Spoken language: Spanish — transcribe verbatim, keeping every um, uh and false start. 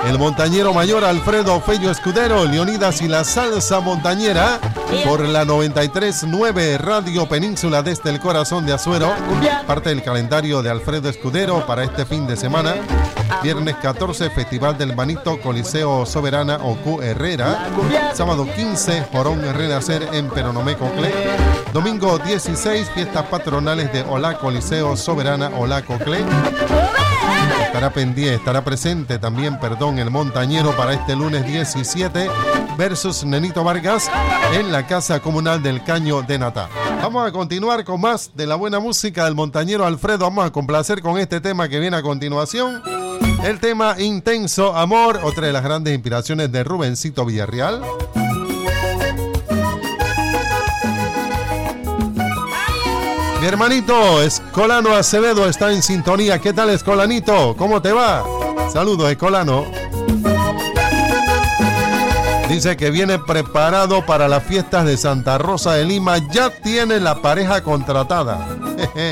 el montañero mayor Alfredo Fello Escudero, Leonidas y la salsa montañera, por la noventa y tres punto nueve Radio Península desde el corazón de Azuero. Parte del calendario de Alfredo Escudero para este fin de semana. Viernes catorce, Festival del Manito, Coliseo Soberana Ocu Herrera. Sábado quince, Jorón Renacer en Peronomé Coclé. Domingo dieciséis, fiestas patronales de Olá, Coliseo Soberana Olá Coclé. Estará pendiente, estará presente también, perdón, el montañero para este lunes diecisiete versus Nenito Vargas en la Casa Comunal del Caño de Natá. Vamos a continuar con más de la buena música del montañero Alfredo. Vamos a complacer con este tema que viene a continuación. El tema Intenso Amor, otra de las grandes inspiraciones de Rubencito Villarreal. Mi hermanito Escolano Acevedo está en sintonía. ¿Qué tal, Escolanito? ¿Cómo te va? Saludos, Escolano. Dice que viene preparado para las fiestas de Santa Rosa de Lima. Ya tiene la pareja contratada.